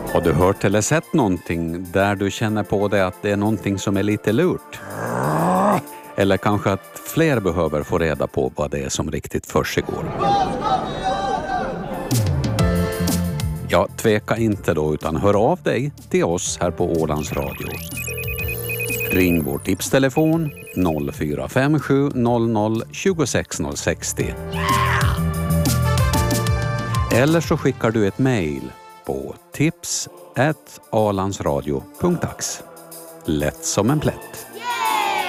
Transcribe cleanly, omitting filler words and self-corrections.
Har du hört eller sett någonting där du känner på dig att det är någonting som är lite lurt? Eller kanske att fler behöver få reda på vad det är som riktigt försiggår? Ja, tveka inte då utan hör av dig till oss här på Ålands Radio. Ring vår tipstelefon 0457 00 26 060. Eller så skickar du ett mejl på tips@alandsradio.ax. Lätt som en plätt.